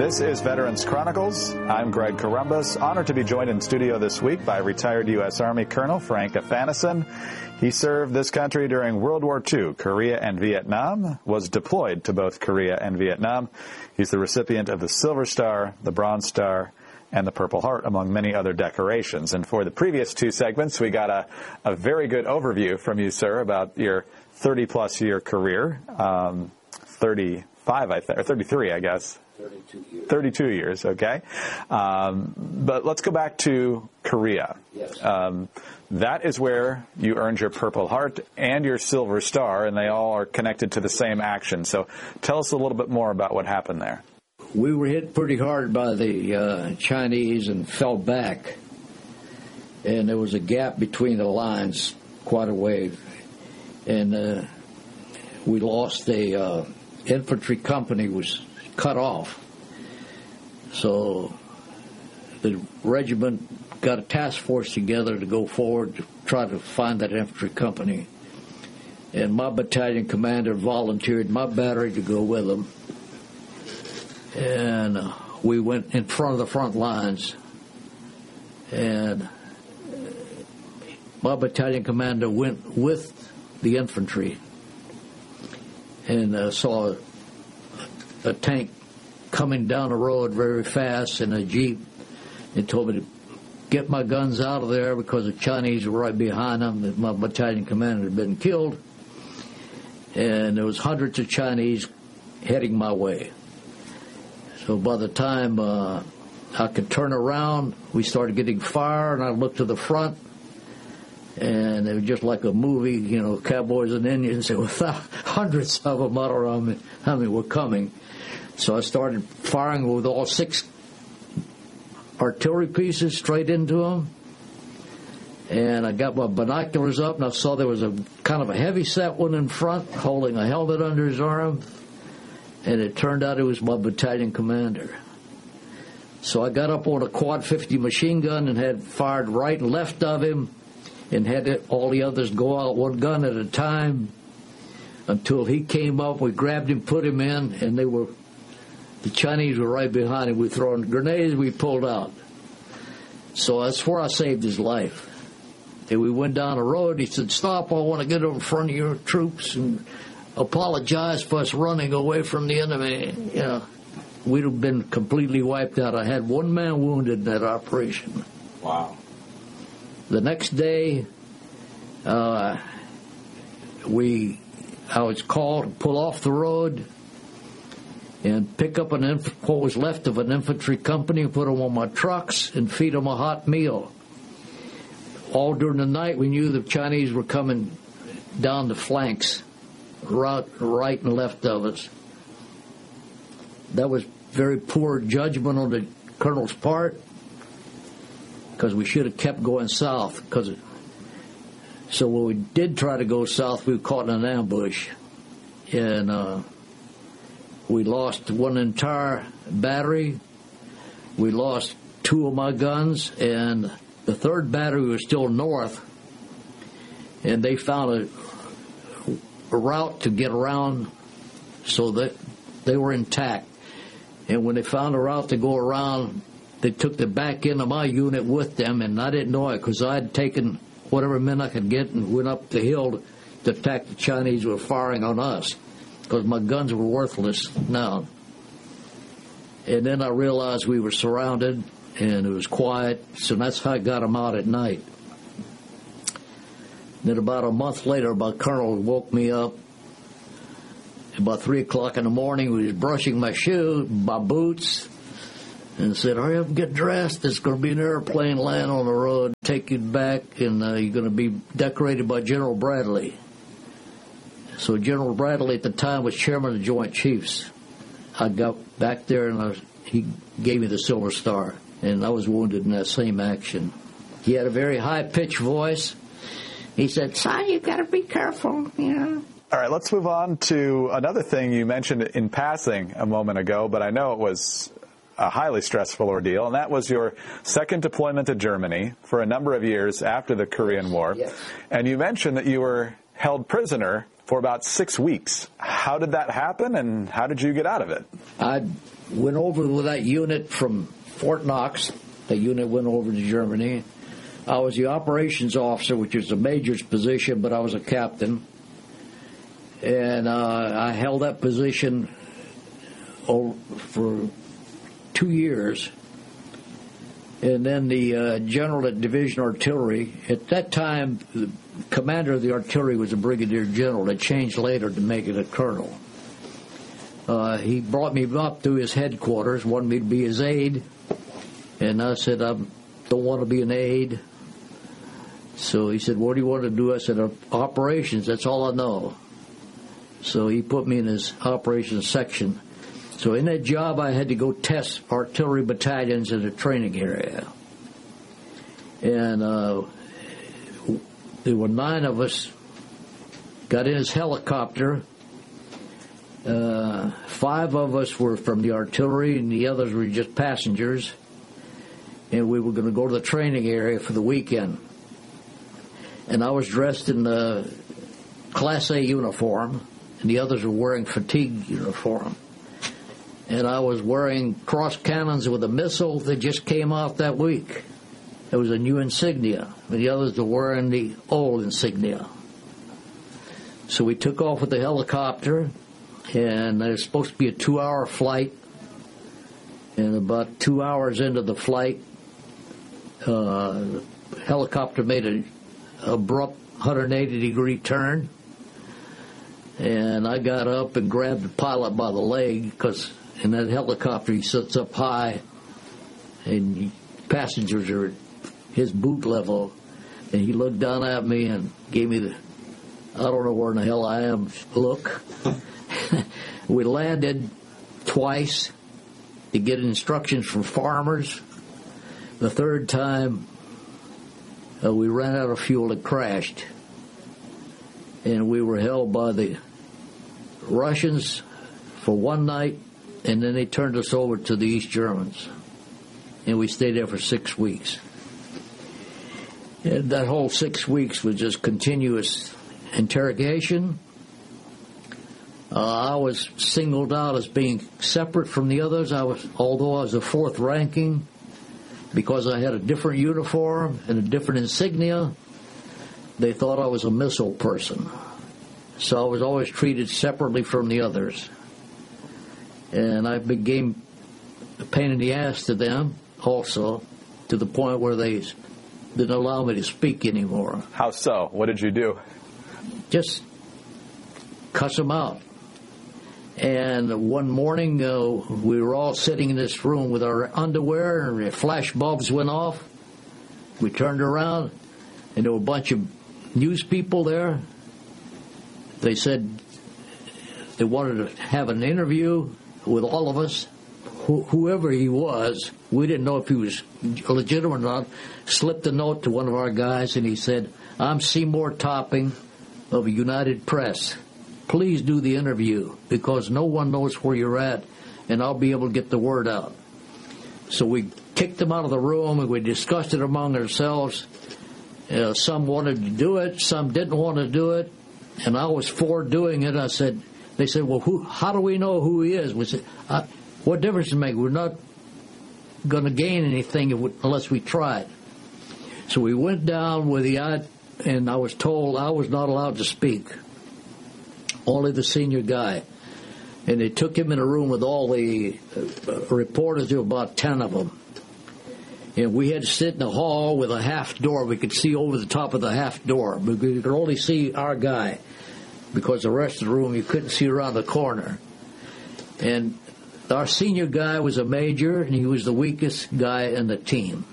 This is Veterans Chronicles. I'm Greg Corombos, honored to be joined in studio this week by retired U.S. Army Colonel Frank Afanasson. He served this country during World War II, Korea and Vietnam, was deployed to both Korea and Vietnam. He's the recipient of the Silver Star, the Bronze Star, and the Purple Heart, among many other decorations. And for the previous two segments, we got a very good overview from you, sir, about your 30-plus year career, 35, or 33, I guess. 32 years. 32 years, okay. But let's go back to Korea. Yes. That is where you earned your Purple Heart and your Silver Star, and they all are connected to the same action. So tell us a little bit more about what happened there. We were hit pretty hard by the Chinese and fell back. And there was a gap between the lines quite a way. And we lost a infantry company was cut off. So the regiment got a task force together to go forward to try to find that infantry company. And my battalion commander volunteered my battery to go with them. And we went in front of the front lines. And my battalion commander went with the infantry and saw a tank coming down the road very fast in a Jeep, and told me to get my guns out of there because the Chinese were right behind them. My battalion commander had been killed, and there was hundreds of Chinese heading my way. So by the time I could turn around, we started getting fire, and I looked to the front, and it was just like a movie, you know, cowboys and Indians. There were hundreds of them out around me. I mean, were coming. So I started firing with all 6 artillery pieces straight into them. And I got my binoculars up, and I saw there was a kind of a heavy-set one in front holding a helmet under his arm. And it turned out it was my battalion commander. So I got up on a quad 50 machine gun and had fired right and left of him, and had all the others go out one gun at a time until he came up. We grabbed him, put him in, and the Chinese were right behind him. We throwing grenades, we pulled out. So that's where I saved his life. And we went down the road. He said, "Stop, I want to get in front of your troops and apologize for us running away from the enemy." You know, we'd have been completely wiped out. I had 1 man wounded in that operation. Wow. The next day, I was called to pull off the road and pick up what was left of an infantry company and put them on my trucks and feed them a hot meal. All during the night, we knew the Chinese were coming down the flanks, right and left of us. That was very poor judgment on the colonel's part, because we should have kept going south. So when we did try to go south, we were caught in an ambush. And we lost 1 entire battery. We lost 2 of my guns, and the 3rd battery was still north. And they found a route to get around so that they were intact. And when they found a route to go around, they took the back end of my unit with them, and I didn't know it because I had taken whatever men I could get and went up the hill to attack the Chinese who were firing on us, because my guns were worthless now. And then I realized we were surrounded, and it was quiet, so that's how I got them out at night. Then about a month later, my colonel woke me up. About 3 o'clock in the morning, we was brushing my boots, and said, "Hurry up and get dressed. There's going to be an airplane land on the road, take you back, and you're going to be decorated by General Bradley." So General Bradley at the time was chairman of the Joint Chiefs. I got back there, and he gave me the Silver Star, and I was wounded in that same action. He had a very high-pitched voice. He said, "Son, you got to be careful, you know." All right, let's move on to another thing you mentioned in passing a moment ago, but I know it was a highly stressful ordeal, and that was your 2nd deployment to Germany for a number of years after the Korean War. Yes. And you mentioned that you were held prisoner for about 6 weeks. How did that happen, and how did you get out of it? I went over with that unit from Fort Knox. The unit went over to Germany. I was the operations officer, which is a major's position, but I was a captain. And I held that position for 2 years. And then the general at Division Artillery, at that time, the commander of the artillery was a brigadier general. It changed later to make it a colonel. He brought me up to his headquarters, wanted me to be his aide. And I said, I don't want to be an aide. So he said, what do you want to do? I said, operations, that's all I know. So he put me in his operations section. So in that job, I had to go test artillery battalions in a training area. And there were 9 of us, got in his helicopter. 5 of us were from the artillery, and the others were just passengers. And we were going to go to the training area for the weekend. And I was dressed in the Class A uniform, and the others were wearing fatigue uniform. And I was wearing cross cannons with a missile that just came out that week. It was a new insignia, and the others were wearing the old insignia. So we took off with the helicopter, and there was supposed to be a 2-hour flight. And about 2 hours into the flight, the helicopter made an abrupt 180-degree turn. And I got up and grabbed the pilot by the leg, because in that helicopter he sits up high, and passengers are at his boot level. And he looked down at me and gave me the, I don't know where in the hell I am look. We landed twice to get instructions from farmers. The third time, we ran out of fuel and crashed. And we were held by the Russians for one night, and then they turned us over to the East Germans. And we stayed there for 6 weeks. And that whole 6 weeks was just continuous interrogation. I was singled out as being separate from the others. Although I was the 4th ranking, because I had a different uniform and a different insignia, they thought I was a missile person. So I was always treated separately from the others. And I became a pain in the ass to them also, to the point where they didn't allow me to speak anymore. How so? What did you do? Just cuss them out. And one morning, we were all sitting in this room with our underwear, and the flash bulbs went off. We turned around, and there were a bunch of news people there. They said they wanted to have an interview with all of us. Whoever he was, we didn't know if he was legitimate or not, slipped a note to one of our guys, and he said, I'm Seymour Topping of United Press. Please do the interview, because no one knows where you're at, and I'll be able to get the word out. So we kicked them out of the room, and we discussed it among ourselves. Some wanted to do it, some didn't want to do it, and I was for doing it. They said, well, how do we know who he is? We said, what difference does it make? We're not going to gain anything unless we tried. So we went down with and I was told I was not allowed to speak. Only the senior guy. And they took him in a room with all the reporters. There were about 10 of them. And we had to sit in a hall with a half door. We could see over the top of the half door. We could only see our guy, because the rest of the room you couldn't see around the corner. And our senior guy was a major, and he was the weakest guy in the team.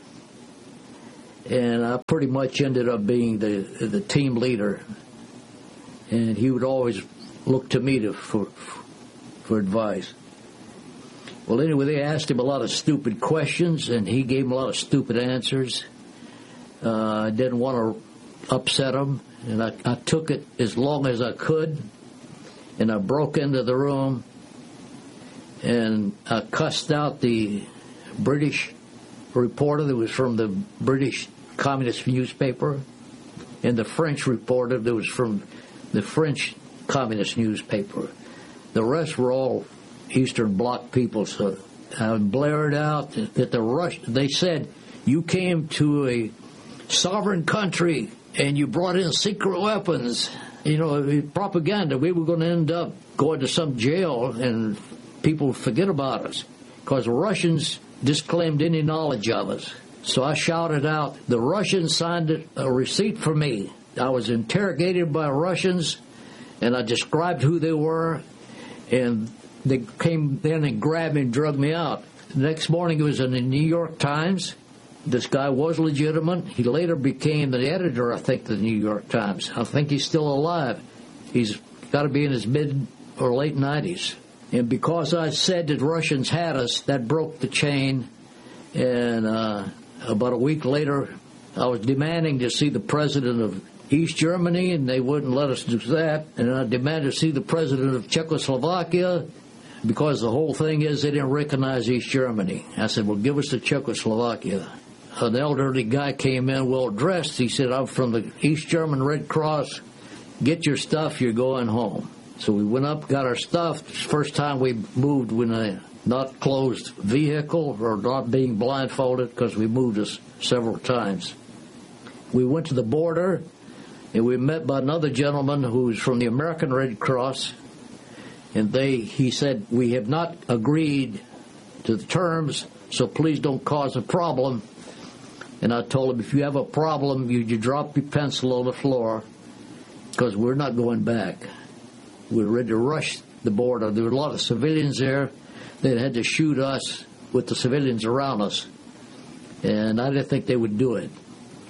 And I pretty much ended up being the team leader. And he would always look to me for advice. Well, anyway, they asked him a lot of stupid questions, and he gave them a lot of stupid answers. I didn't want to upset him, and I took it as long as I could, and I broke into the room, and I cussed out the British reporter that was from the British Communist newspaper, and the French reporter that was from the French communist newspaper. The rest were all Eastern Bloc people. So I blared out that they said, you came to a sovereign country and you brought in secret weapons. Propaganda. We were going to end up going to some jail and people forget about us because the Russians disclaimed any knowledge of us. So I shouted out, the Russians signed a receipt for me. I was interrogated by Russians, and I described who they were, and they came in and grabbed me and drugged me out. The next morning it was in the New York Times. This guy was legitimate. He later became the editor, I think, of the New York Times. I think he's still alive. He's got to be in his mid or late 90s. And because I said that Russians had us, that broke the chain. And about a week later, I was demanding to see the president of East Germany, and they wouldn't let us do that. And I demanded to see the president of Czechoslovakia, because the whole thing is they didn't recognize East Germany. I said, well, give us the Czechoslovakia. An elderly guy came in well-dressed. He said, I'm from the East German Red Cross. Get your stuff, you're going home. So we went up, got our stuff. First time we moved in a not closed vehicle or not being blindfolded, because we moved us several times. We went to the border, and we met by another gentleman who's from the American Red Cross, and he said, we have not agreed to the terms, so please don't cause a problem. And I told him, if you have a problem, you drop your pencil on the floor, because we're not going back. We're ready to rush the border. There were a lot of civilians there. They had to shoot us with the civilians around us. And I didn't think they would do it.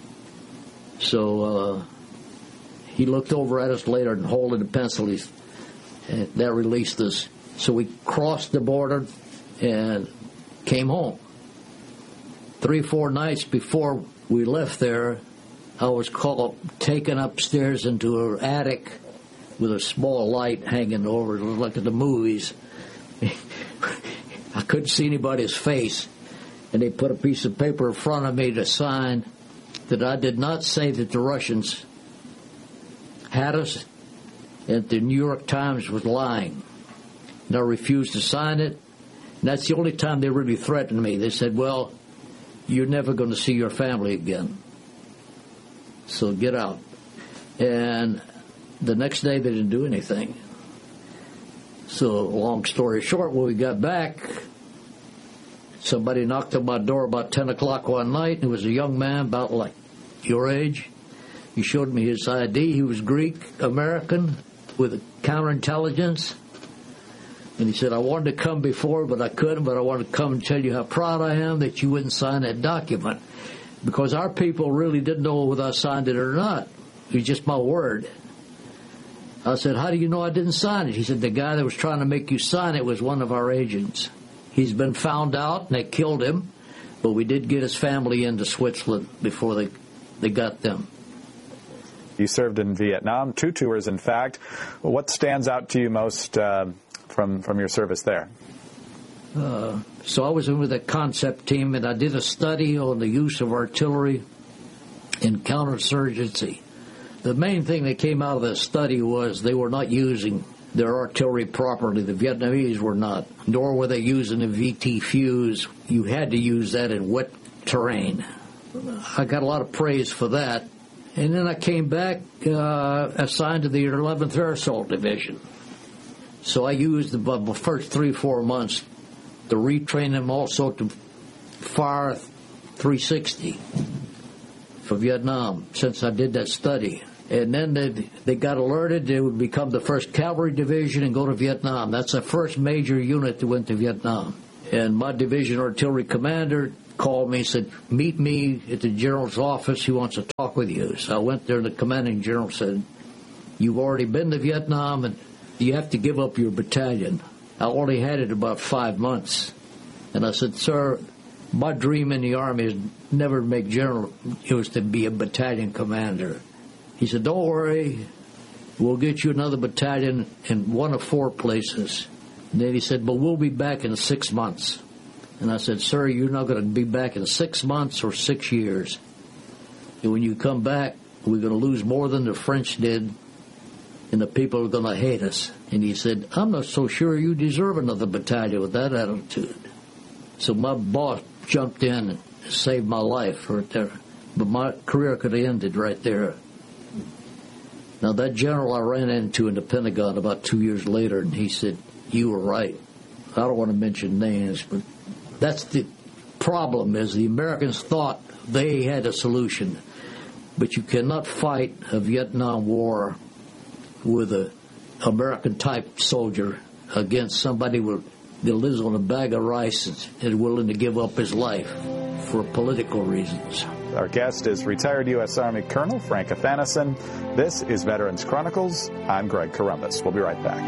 So he looked over at us later and holding the pencil. And that released us. So we crossed the border and came home. 3-4 nights before we left there, I was taken upstairs into an attic with a small light hanging over it, like at the movies. I couldn't see anybody's face. And they put a piece of paper in front of me to sign that I did not say that the Russians had us, and the New York Times was lying. And I refused to sign it. And that's the only time they really threatened me. They said, well, you're never going to see your family again. So get out. And the next day they didn't do anything. So long story short, when we got back, somebody knocked on my door about 10 o'clock one night. It was a young man about like your age. He showed me his ID. He was Greek-American with counterintelligence. And he said, I wanted to come before, but I couldn't, but I wanted to come and tell you how proud I am that you wouldn't sign that document. Because our people really didn't know whether I signed it or not. It was just my word. I said, how do you know I didn't sign it? He said, the guy that was trying to make you sign it was one of our agents. He's been found out, and they killed him, but we did get his family into Switzerland before they got them. You served in Vietnam, 2 tours, in fact. What stands out to you most from your service there? So I was in with a concept team, and I did a study on the use of artillery in counterinsurgency. The main thing that came out of this study was they were not using their artillery properly. The Vietnamese were not, nor were they using a VT fuse. You had to use that in wet terrain. I got a lot of praise for that. And then I came back assigned to the 11th Air Assault Division. So I used the first 3-4 months to retrain them also to fire 360 for Vietnam, since I did that study. And then they got alerted they would become the 1st Cavalry Division and go to Vietnam. That's the first major unit that went to Vietnam. And my division artillery commander called me and said, meet me at the general's office. He wants to talk with you. So I went there, and the commanding general said, you've already been to Vietnam, and you have to give up your battalion. I only had it about 5 months. And I said, sir, my dream in the Army is never to make general. It was to be a battalion commander. He said, don't worry. We'll get you another battalion in one of 4 places. And then he said, but we'll be back in 6 months. And I said, sir, you're not going to be back in 6 months or 6 years. And when you come back, we're going to lose more than the French did and the people are going to hate us. And he said, I'm not so sure you deserve another battalion with that attitude. So my boss jumped in and saved my life right there. But my career could have ended right there. Now, that general I ran into in the Pentagon about 2 years later, and he said, you were right. I don't want to mention names, but that's the problem, is the Americans thought they had a solution. But you cannot fight a Vietnam War with an American-type soldier against somebody that lives on a bag of rice and willing to give up his life for political reasons. Our guest is retired U.S. Army Colonel Frank Afanasyan. This is Veterans Chronicles. I'm Greg Corombos. We'll be right back.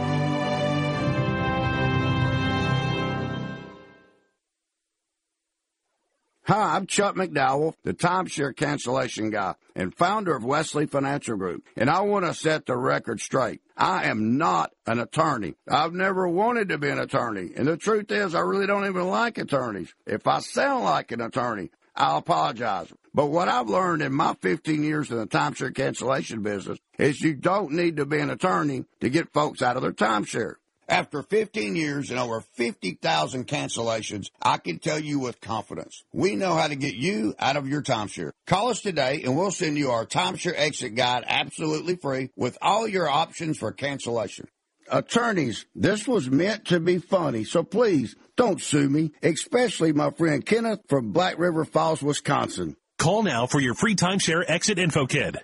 Hi, I'm Chuck McDowell, the timeshare cancellation guy and founder of Wesley Financial Group, and I want to set the record straight. I am not an attorney. I've never wanted to be an attorney, and the truth is I really don't even like attorneys. If I sound like an attorney, I'll apologize. But what I've learned in my 15 years in the timeshare cancellation business is you don't need to be an attorney to get folks out of their timeshare. After 15 years and over 50,000 cancellations, I can tell you with confidence, we know how to get you out of your timeshare. Call us today and we'll send you our timeshare exit guide absolutely free with all your options for cancellation. Attorneys, this was meant to be funny, so please don't sue me, especially my friend Kenneth from Black River Falls, Wisconsin. Call now for your free timeshare exit info kit.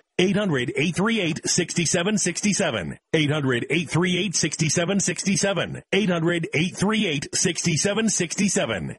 800-838-6767. 800-838-6767. 800-838-6767.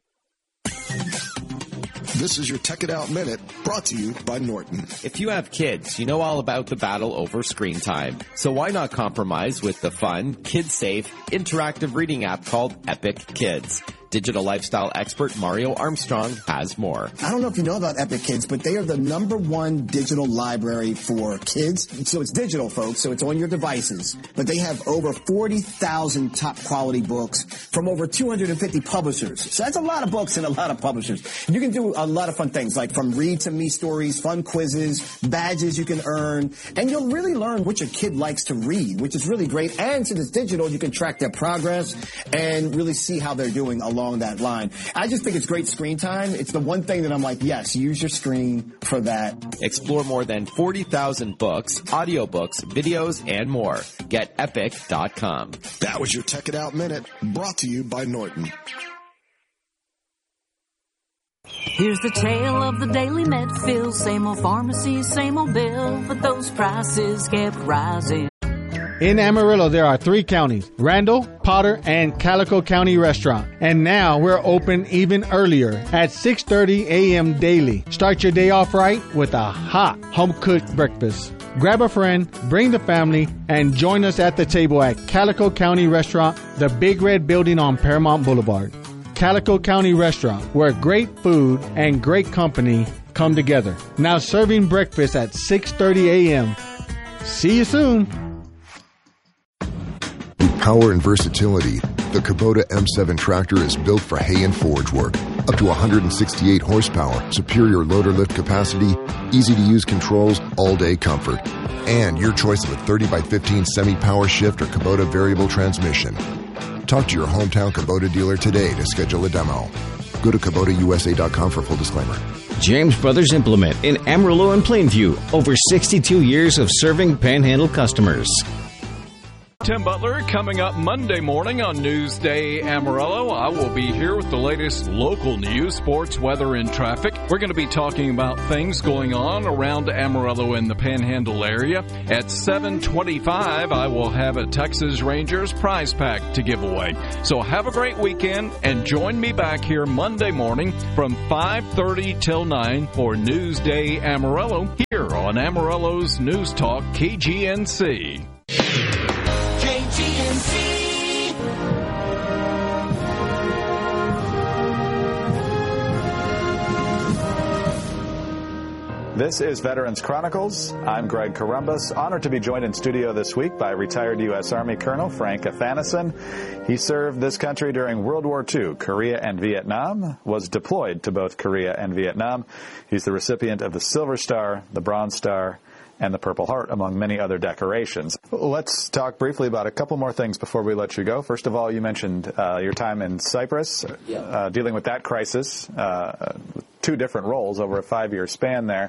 This is your Tech It Out Minute, brought to you by Norton. If you have kids, you know all about the battle over screen time. So why not compromise with the fun, kid-safe, interactive reading app called Epic Kids? Digital lifestyle expert Mario Armstrong has more. I don't know if you know about Epic Kids, but they are the #1 digital library for kids. So it's digital, folks, so it's on your devices. But they have over 40,000 top quality books from over 250 publishers. So that's a lot of books and a lot of publishers. And you can do a lot of fun things, like from read to me stories, fun quizzes, badges you can earn. And you'll really learn what your kid likes to read, which is really great. And since it's digital, you can track their progress and really see how they're doing along that line. I just think it's great screen time. It's the one thing that I'm like, yes, use your screen for that. Explore more than 40,000 books, audiobooks, videos, and more. Get epic.com. That was your Tech It Out Minute, brought to you by Norton. Here's the tale of the Daily Medfield. Same old pharmacy, same old bill, but those prices kept rising. In Amarillo, there are 3 counties, Randall, Potter, and Calico County Restaurant. And now we're open even earlier at 6:30 a.m. daily. Start your day off right with a hot home-cooked breakfast. Grab a friend, bring the family, and join us at the table at Calico County Restaurant, the Big Red Building on Paramount Boulevard. Calico County Restaurant, where great food and great company come together. Now serving breakfast at 6:30 a.m. See you soon. Power and versatility, the Kubota M7 tractor is built for hay and forage work. Up to 168 horsepower, superior loader lift capacity, easy-to-use controls, all-day comfort. And your choice of a 30x15 semi-power shift or Kubota variable transmission. Talk to your hometown Kubota dealer today to schedule a demo. Go to KubotaUSA.com for full disclaimer. James Brothers Implement in Amarillo and Plainview. Over 62 years of serving Panhandle customers. Tim Butler coming up Monday morning on Newsday Amarillo. I will be here with the latest local news, sports, weather, and traffic. We're going to be talking about things going on around Amarillo and the Panhandle area. At 7:25, I will have a Texas Rangers prize pack to give away. So have a great weekend and join me back here Monday morning from 5:30 till 9 for Newsday Amarillo here on Amarillo's News Talk KGNC. This is Veterans Chronicles. I'm Greg Corombos. Honored to be joined in studio this week by retired U.S. Army Colonel Frank Afanasyan. He served this country during World War II, Korea and Vietnam, was deployed to both Korea and Vietnam. He's the recipient of the Silver Star, the Bronze Star, and the Purple Heart, among many other decorations. Let's talk briefly about a couple more things before we let you go. First of all, you mentioned your time in Cyprus, dealing with that crisis, 2 different roles over a 5-year span there.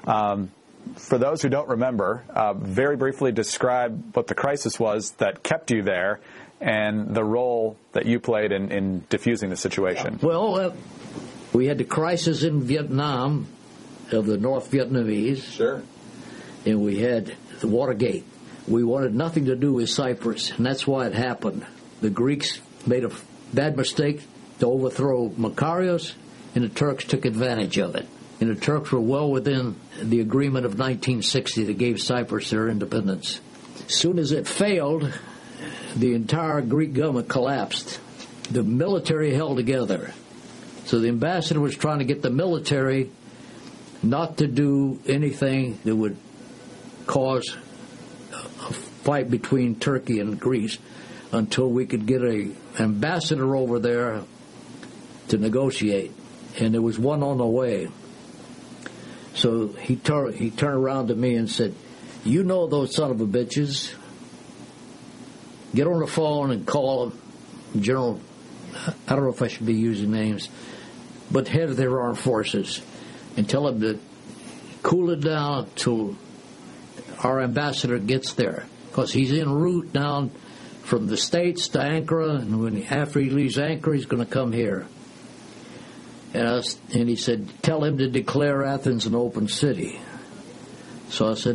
For those who don't remember, very briefly describe what the crisis was that kept you there and the role that you played in diffusing the situation. Well, we had the crisis in Vietnam of the North Vietnamese. Sure. And we had the Watergate. We wanted nothing to do with Cyprus, and that's why it happened. The Greeks made a bad mistake to overthrow Makarios, and the Turks took advantage of it. And the Turks were well within the agreement of 1960 that gave Cyprus their independence. As soon as it failed, the entire Greek government collapsed. The military held together. So the ambassador was trying to get the military not to do anything that would cause a fight between Turkey and Greece until we could get an ambassador over there to negotiate. And there was one on the way. So he turned around to me and said, "You know those son of a bitches. Get on the phone and call General, I don't know if I should be using names, but head of their armed forces, and tell them to cool it down till our ambassador gets there, because he's en route down from the States to Ankara, and after he leaves Ankara, he's going to come here." And he said, "Tell him to declare Athens an open city." So I said,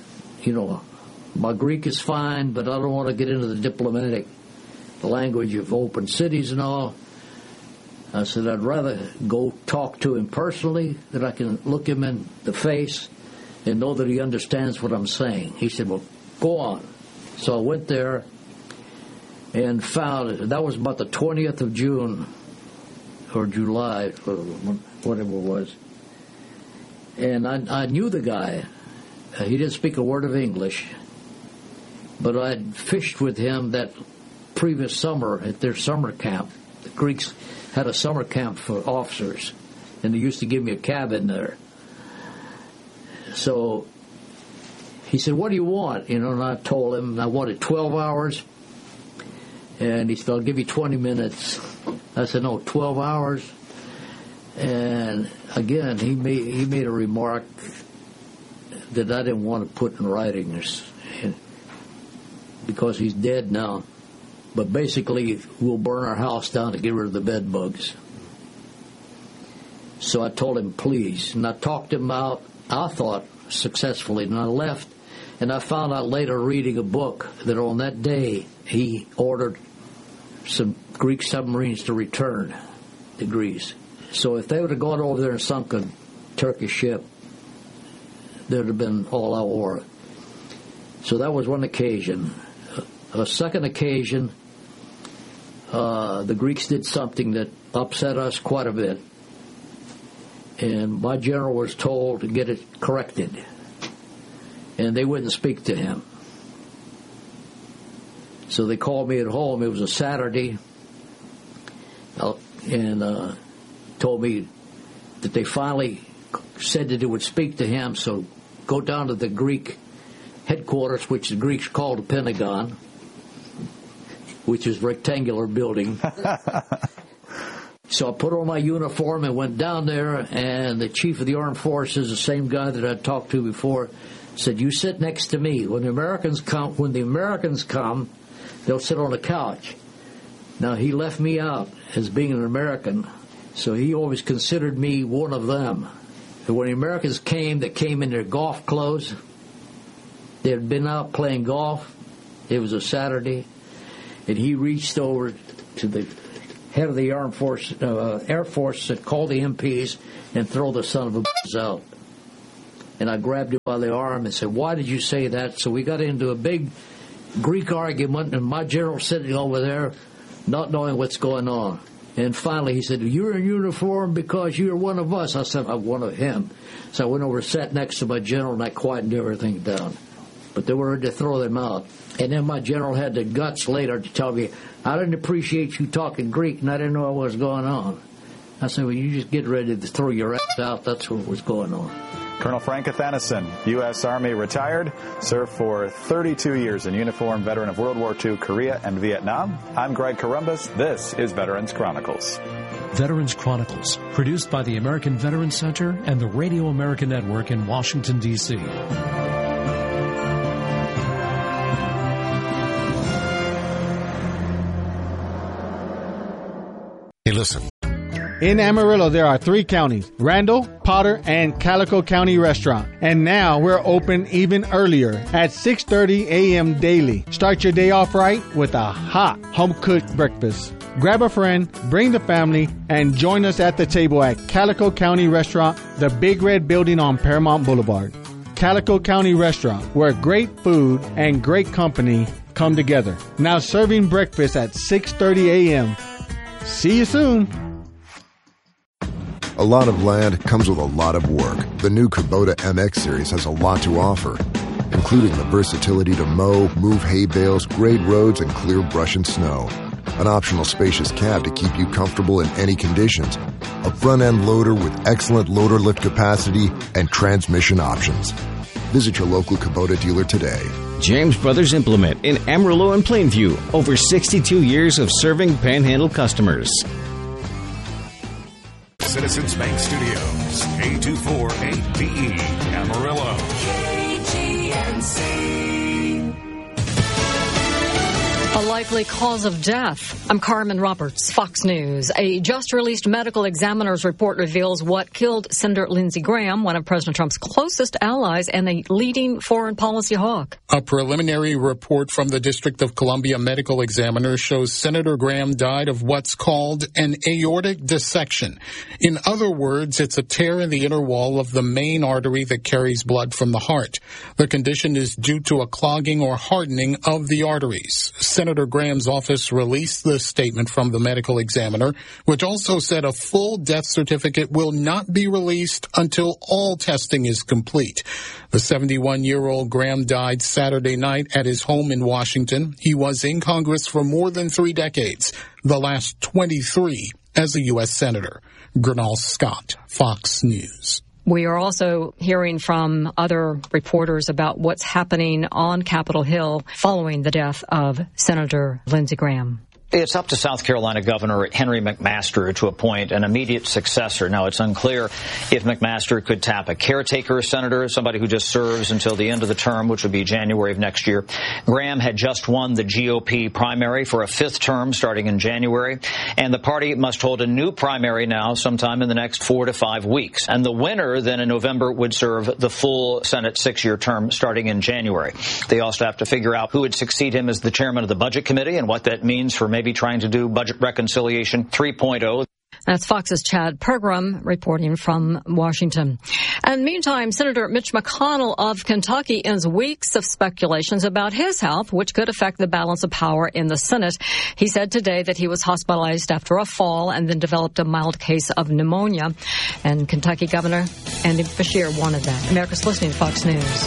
my Greek is fine, but I don't want to get into the diplomatic language of open cities and all. I said, I'd rather go talk to him personally, that I can look him in the face and know that he understands what I'm saying. He said, "Well, go on." So I went there and found it. That was about the 20th of June or July, whatever it was. And I knew the guy. He didn't speak a word of English, but I'd fished with him that previous summer at their summer camp. The Greeks had a summer camp for officers, and they used to give me a cabin there. So he said, "What do you want?" And I told him I wanted 12 hours. And he said, "I'll give you 20 minutes. I said, "No, 12 hours. And again, he made a remark that I didn't want to put in writing, because he's dead now. But basically, we'll burn our house down to get rid of the bed bugs. So I told him, please. And I talked him out, I thought, successfully. And I left. And I found out later, reading a book, that on that day, he ordered some Greek submarines to return to Greece. So if they would have gone over there and sunk a Turkish ship, there would have been all-out war. So that was one occasion. A second occasion, the Greeks did something that upset us quite a bit. And my general was told to get it corrected. And they wouldn't speak to him. So they called me at home. It was a Saturday. And told me that they finally said that they would speak to him. So go down to the Greek headquarters, which the Greeks called the Pentagon, which is a rectangular building. So I put on my uniform and went down there, and the chief of the armed forces, the same guy that I'd talked to before, said, "You sit next to me. When the Americans come, they'll sit on the couch." Now, he left me out as being an American, so he always considered me one of them. And when the Americans came, they came in their golf clothes. They had been out playing golf. It was a Saturday. And he reached over to the head of the armed force, Air Force, said, "Call the MPs and throw the son of a bitch out." And I grabbed him by the arm and said, "Why did you say that?" So we got into a big Greek argument, and my general sitting over there not knowing what's going on. And finally he said, "You're in uniform because you're one of us." I said, "I'm one of him." So I went over and sat next to my general, and I quietened everything down. But they were ready to throw them out. And then my general had the guts later to tell me, "I didn't appreciate you talking Greek, and I didn't know what was going on." I said, "Well, you just get ready to throw your ass out. That's what was going on." Colonel Frank Afanasyan, U.S. Army retired, served for 32 years in uniform, veteran of World War II, Korea, and Vietnam. I'm Greg Corombos. This is Veterans Chronicles. Veterans Chronicles, produced by the American Veterans Center and the Radio America Network in Washington, D.C. Hey, listen. In Amarillo, there are 3 counties, Randall, Potter, and Calico County Restaurant. And now we're open even earlier at 6:30 a.m. daily. Start your day off right with a hot home-cooked breakfast. Grab a friend, bring the family, and join us at the table at Calico County Restaurant, the Big Red Building on Paramount Boulevard. Calico County Restaurant, where great food and great company come together. Now serving breakfast at 6:30 a.m. See you soon. A lot of land comes with a lot of work. The new Kubota MX Series has a lot to offer, including the versatility to mow, move hay bales, grade roads, and clear brush and snow. An optional spacious cab to keep you comfortable in any conditions. A front-end loader with excellent loader lift capacity and transmission options. Visit your local Kubota dealer today. James Brothers Implement in Amarillo and Plainview. Over 62 years of serving Panhandle customers. Citizens Bank Studios, K248BE, Amarillo. KGNC. A likely cause of death. I'm Carmen Roberts, Fox News. A just-released medical examiner's report reveals what killed Senator Lindsey Graham, one of President Trump's closest allies and a leading foreign policy hawk. A preliminary report from the District of Columbia medical examiner shows Senator Graham died of what's called an aortic dissection. In other words, it's a tear in the inner wall of the main artery that carries blood from the heart. The condition is due to a clogging or hardening of the arteries. Senator Graham's office released this statement from the medical examiner, which also said a full death certificate will not be released until all testing is complete. The 71-year-old Graham died Saturday night at his home in Washington. He was in Congress for more than 3 decades, the last 23 as a U.S. Senator. Gernal Scott, Fox News. We are also hearing from other reporters about what's happening on Capitol Hill following the death of Senator Lindsey Graham. It's up to South Carolina Governor Henry McMaster to appoint an immediate successor. Now, it's unclear if McMaster could tap a caretaker senator, somebody who just serves until the end of the term, which would be January of next year. Graham had just won the GOP primary for a 5th term starting in January, and the party must hold a new primary now sometime in the next 4 to 5 weeks. And the winner then in November would serve the full Senate 6-year term starting in January. They also have to figure out who would succeed him as the chairman of the Budget Committee and what that means for maybe trying to do budget reconciliation 3.0. That's Fox's Chad Pergram reporting from Washington. And meantime, Senator Mitch McConnell of Kentucky ends weeks of speculations about his health, which could affect the balance of power in the Senate. He said today that he was hospitalized after a fall and then developed a mild case of pneumonia. And Kentucky Governor Andy Beshear wanted that. America's listening to Fox News.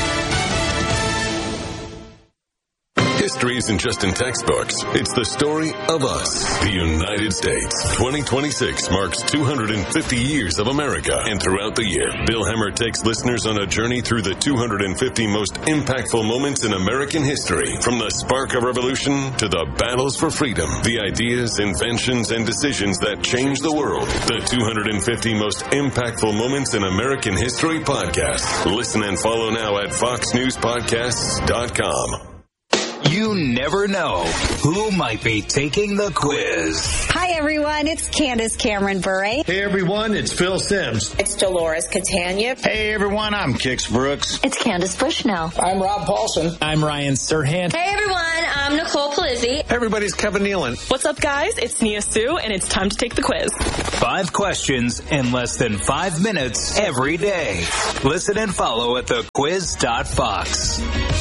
History isn't just in textbooks. It's the story of us, the United States. 2026 marks 250 years of America. And throughout the year, Bill Hemmer takes listeners on a journey through the 250 most impactful moments in American history. From the spark of revolution to the battles for freedom, the ideas, inventions, and decisions that changed the world. The 250 most impactful moments in American history podcast. Listen and follow now at foxnewspodcasts.com. You never know who might be taking the quiz. Hi, everyone. It's Candace Cameron Bure. Hey, everyone. It's Phil Sims. It's Dolores Catania. Hey, everyone. I'm Kix Brooks. It's Candace Bushnell. I'm Rob Paulson. I'm Ryan Serhant. Hey, everyone. I'm Nicole Palizzi. Everybody's Kevin Nealon. What's up, guys? It's Nia Sue, and it's time to take the quiz. 5 questions in less than 5 minutes every day. Listen and follow at thequiz.fox.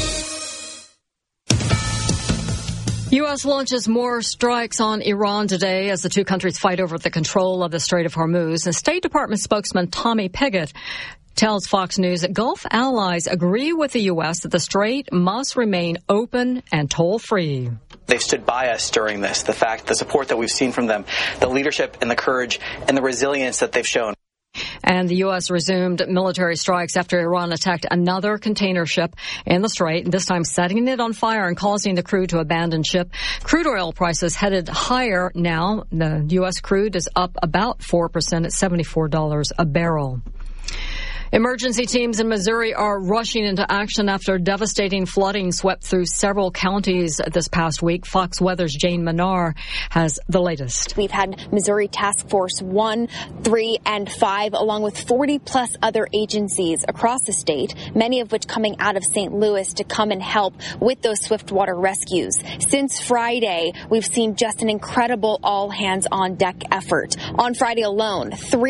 U.S. launches more strikes on Iran today as the two countries fight over the control of the Strait of Hormuz. And State Department spokesman Tommy Pigott tells Fox News that Gulf allies agree with the U.S. that the strait must remain open and toll-free. They've stood by us during this. The support that we've seen from them, the leadership and the courage and the resilience that they've shown. And the U.S. resumed military strikes after Iran attacked another container ship in the Strait, this time setting it on fire and causing the crew to abandon ship. Crude oil prices headed higher now. The U.S. crude is up about 4% at $74 a barrel. Emergency teams in Missouri are rushing into action after devastating flooding swept through several counties this past week. Fox Weather's Jane Manar has the latest. We've had Missouri Task Force 1, 3, and 5, along with 40-plus other agencies across the state, many of which coming out of St. Louis to come and help with those swiftwater rescues. Since Friday, we've seen just an incredible all-hands-on-deck effort. On Friday alone,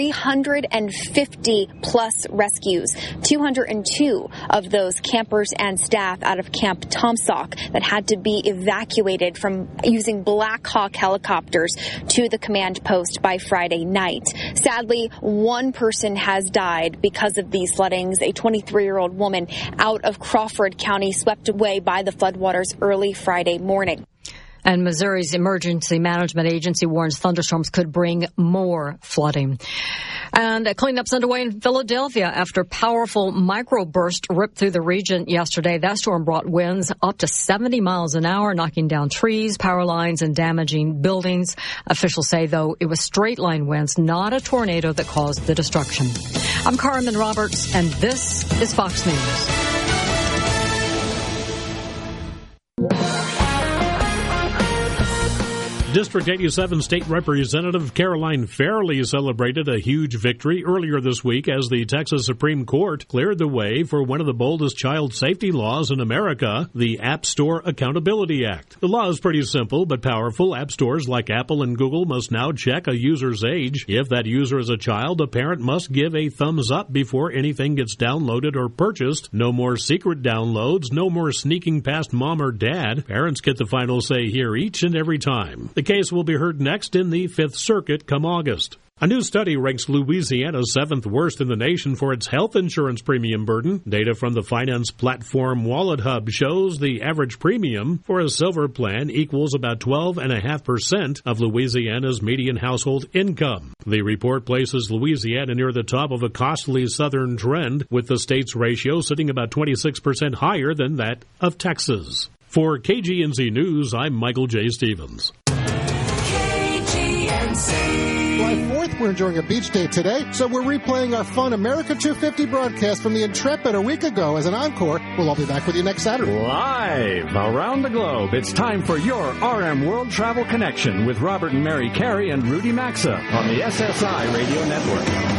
350-plus rescues, 202 of those campers and staff out of Camp Tomsock that had to be evacuated from using Black Hawk helicopters to the command post by Friday night. Sadly, one person has died because of these floodings, a 23-year-old woman out of Crawford County swept away by the floodwaters early Friday morning. And Missouri's Emergency Management Agency warns thunderstorms could bring more flooding. And cleanup's underway in Philadelphia after powerful microburst ripped through the region yesterday. That storm brought winds up to 70 miles an hour, knocking down trees, power lines, and damaging buildings. Officials say, though, it was straight-line winds, not a tornado that caused the destruction. I'm Carmen Roberts, and this is Fox News. District 87 State Representative Caroline Fairley celebrated a huge victory earlier this week as the Texas Supreme Court cleared the way for one of the boldest child safety laws in America, the App Store Accountability Act. The law is pretty simple but powerful. App stores like Apple and Google must now check a user's age. If that user is a child, a parent must give a thumbs up before anything gets downloaded or purchased. No more secret downloads, no more sneaking past mom or dad. Parents get the final say here each and every time. The case will be heard next in the Fifth Circuit come August. A new study ranks Louisiana 7th worst in the nation for its health insurance premium burden. Data from the finance platform WalletHub shows the average premium for a silver plan equals about 12.5% of Louisiana's median household income. The report places Louisiana near the top of a costly southern trend, with the state's ratio sitting about 26% higher than that of Texas. For KGNZ News, I'm Michael J. Stevens. July 4th, we're enjoying a beach day today, so we're replaying our fun America 250 broadcast from the Intrepid a week ago as an encore. We'll all be back with you next Saturday. Live around the globe, it's time for your RM World Travel Connection with Robert and Mary Carey and Rudy Maxa on the SSI Radio Network.